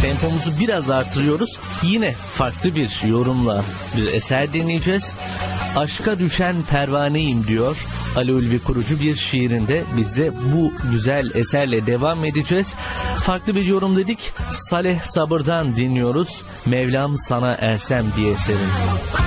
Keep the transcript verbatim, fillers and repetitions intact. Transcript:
tempomuzu biraz artırıyoruz. Yine farklı bir yorumla bir eser dinleyeceğiz. Aşka düşen pervaneyim diyor Ali Ulvi Kurucu bir şiirinde. Biz de bu güzel eserle devam edeceğiz. Farklı bir yorum dedik. Saleh Sabır'dan dinliyoruz. Mevlam sana ersem diye eserin.